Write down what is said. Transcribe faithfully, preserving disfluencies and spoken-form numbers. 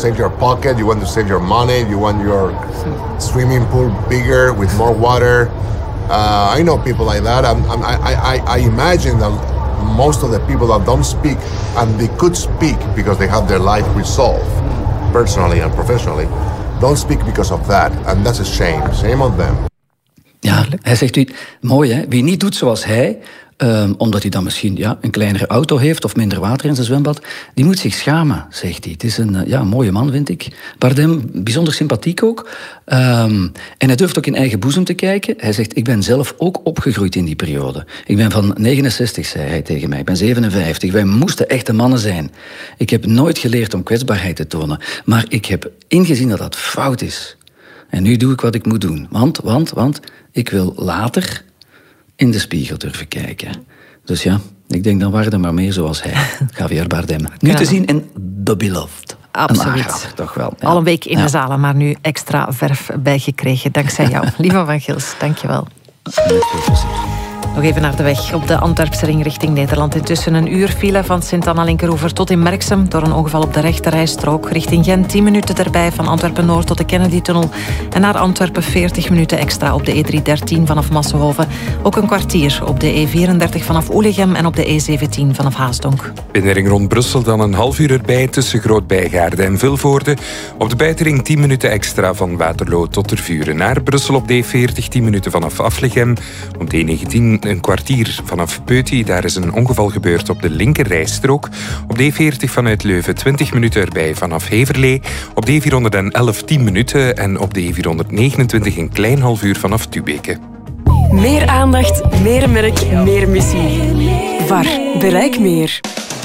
save your pocket, you want to save your money, you want your swimming pool bigger with more water. Uh, I know people like that. I'm, I'm, I, I, I imagine that most of the people that don't speak, and they could speak because they have their life resolved, personally and professionally, don't speak because of that. And that's a shame. Shame on them. Ja, hij zegt u, mooi hè, wie niet doet zoals hij, um, omdat hij dan misschien ja, een kleinere auto heeft of minder water in zijn zwembad, die moet zich schamen, zegt hij. Het is een ja, mooie man, vind ik. Bardem, bijzonder sympathiek ook. Um, en hij durft ook in eigen boezem te kijken. Hij zegt, ik ben zelf ook opgegroeid in die periode. Ik ben van negenenzestig, zei hij tegen mij. Ik ben zevenenvijftig. Wij moesten echte mannen zijn. Ik heb nooit geleerd om kwetsbaarheid te tonen. Maar ik heb ingezien dat dat fout is. En nu doe ik wat ik moet doen. Want, want, want... ik wil later in de spiegel durven kijken. Dus ja, ik denk dan waren er maar meer zoals hij. Javier Bardem. Nu te zien in The Beloved. Absoluut. Een aanrader, toch wel. Ja. Al een week in ja. de zalen, maar nu extra verf bijgekregen. Dankzij jou. Lieve van Gils, dank je wel. Met veel plezier. Nog even naar de weg op de Antwerpse ring richting Nederland. Intussen een uur file van Sint-Anna-Linkeroever tot in Merksem. Door een ongeval op de rechterrijstrook. Richting Gent tien minuten erbij van Antwerpen-Noord tot de Kennedy-tunnel. En naar Antwerpen veertig minuten extra op de E driehonderddertien vanaf Massenhoven. Ook een kwartier op de E vierendertig vanaf Oelegem en op de E zeventien vanaf Haasdonk. Binnenring rond Brussel dan een half uur erbij tussen Groot-Bijgaarde en Vilvoorde. Op de buitenring tien minuten extra van Waterloo tot Tervuren. Naar Brussel op de E veertig tien minuten vanaf Aflegem. Op de E negentien een kwartier vanaf Peuty. Daar is een ongeval gebeurd op de linkerrijstrook. Op de E veertig vanuit Leuven twintig minuten erbij vanaf Heverlee. Op de E vierhonderdelf tien minuten. En op de E vierhonderdnegenentwintig een klein half uur vanaf Tubeke. Meer aandacht, meer merk, meer missie. V A R. Bereik meer.